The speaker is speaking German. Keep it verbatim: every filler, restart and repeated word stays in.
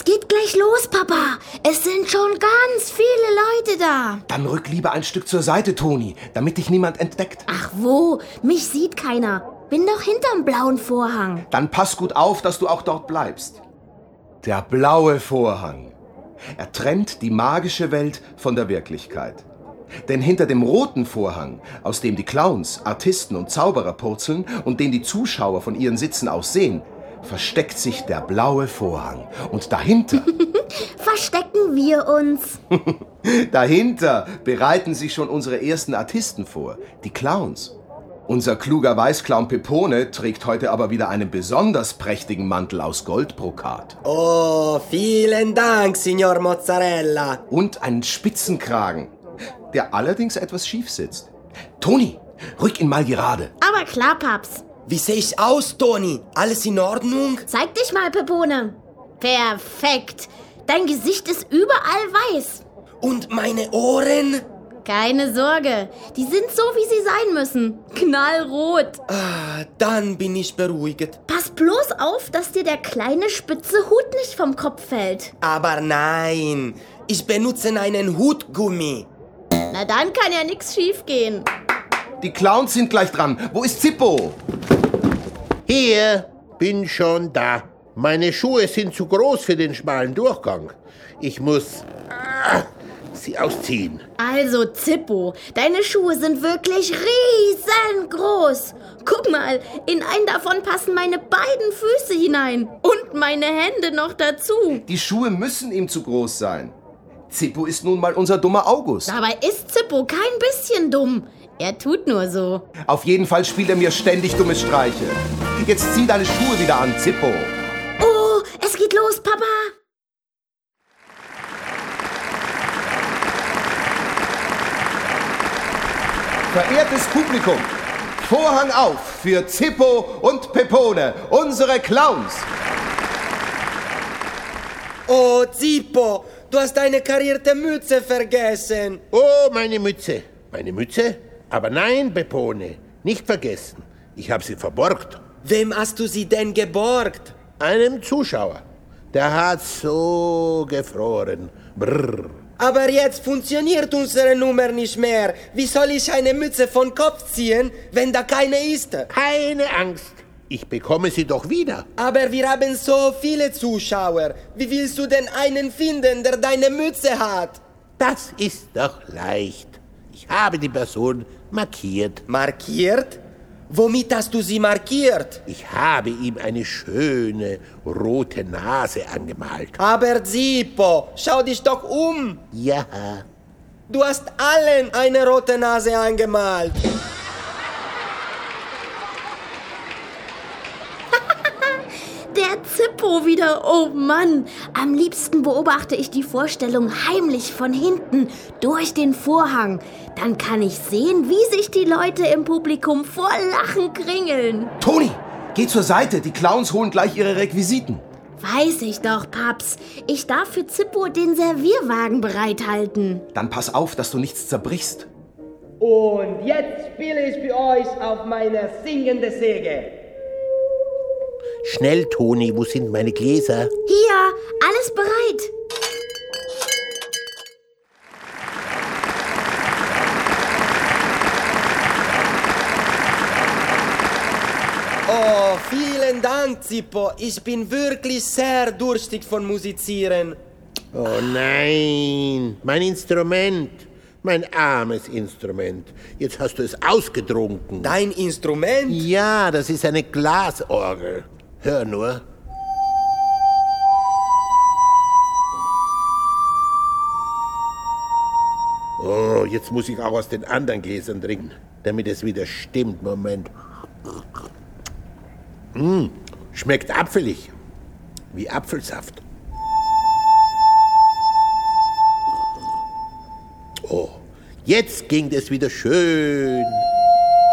geht gleich los, Papa. Es sind schon ganz viele Leute da. Dann rück lieber ein Stück zur Seite, Toni, damit dich niemand entdeckt. Ach wo, mich sieht keiner. Bin doch hinterm blauen Vorhang. Dann pass gut auf, dass du auch dort bleibst. Der blaue Vorhang. Er trennt die magische Welt von der Wirklichkeit. Denn hinter dem roten Vorhang, aus dem die Clowns, Artisten und Zauberer purzeln und den die Zuschauer von ihren Sitzen aus sehen, versteckt sich der blaue Vorhang. Und dahinter... Verstecken wir uns. Dahinter bereiten sich schon unsere ersten Artisten vor, die Clowns. Unser kluger Weißclown Pepone trägt heute aber wieder einen besonders prächtigen Mantel aus Goldbrokat. Oh, vielen Dank, Signor Mozzarella. Und einen Spitzenkragen, der allerdings etwas schief sitzt. Toni, rück ihn mal gerade. Aber klar, Paps. Wie sehe ich aus, Toni? Alles in Ordnung? Zeig dich mal, Pepone. Perfekt. Dein Gesicht ist überall weiß. Und meine Ohren? Keine Sorge, die sind so, wie sie sein müssen. Knallrot. Ah, dann bin ich beruhigt. Pass bloß auf, dass dir der kleine spitze Hut nicht vom Kopf fällt. Aber nein, ich benutze einen Hutgummi. Na dann kann ja nichts schiefgehen. Die Clowns sind gleich dran. Wo ist Zippo? Hier, bin schon da. Meine Schuhe sind zu groß für den schmalen Durchgang. Ich muss ah, sie ausziehen. Also, Zippo, deine Schuhe sind wirklich riesengroß. Guck mal, in einen davon passen meine beiden Füße hinein. Und meine Hände noch dazu. Die Schuhe müssen ihm zu groß sein. Zippo ist nun mal unser dummer August. Dabei ist Zippo kein bisschen dumm. Er tut nur so. Auf jeden Fall spielt er mir ständig dumme Streiche. Jetzt zieh deine Schuhe wieder an, Zippo. Oh, es geht los, Papa. Verehrtes Publikum, Vorhang auf für Zippo und Pepone, unsere Clowns. Oh, Zippo, du hast deine karierte Mütze vergessen. Oh, meine Mütze. Meine Mütze? Aber nein, Pepone, nicht vergessen. Ich habe sie verborgt. Wem hast du sie denn geborgt? Einem Zuschauer. Der hat so gefroren. Brrr. Aber jetzt funktioniert unsere Nummer nicht mehr. Wie soll ich eine Mütze von Kopf ziehen, wenn da keine ist? Keine Angst. Ich bekomme sie doch wieder. Aber wir haben so viele Zuschauer. Wie willst du denn einen finden, der deine Mütze hat? Das ist doch leicht. Ich habe die Person markiert. Markiert? Womit hast du sie markiert? Ich habe ihm eine schöne rote Nase angemalt. Aber Zippo, schau dich doch um. Ja. Du hast allen eine rote Nase angemalt. Der Zippo wieder, oh Mann. Am liebsten beobachte ich die Vorstellung heimlich von hinten durch den Vorhang. Dann kann ich sehen, wie sich die Leute im Publikum vor Lachen kringeln. Toni, geh zur Seite, die Clowns holen gleich ihre Requisiten. Weiß ich doch, Paps. Ich darf für Zippo den Servierwagen bereithalten. Dann pass auf, dass du nichts zerbrichst. Und jetzt spiele ich für euch auf meiner singenden Säge. Schnell, Toni, wo sind meine Gläser? Hier, alles bereit. Oh, vielen Dank, Zippo. Ich bin wirklich sehr durstig von Musizieren. Oh nein, mein Instrument. Mein armes Instrument. Jetzt hast du es ausgetrunken. Dein Instrument? Ja, das ist eine Glasorgel. Hör nur. Oh, jetzt muss ich auch aus den anderen Gläsern trinken, damit es wieder stimmt. Moment. Mmh, schmeckt apfelig. Wie Apfelsaft. Oh, jetzt ging es wieder schön.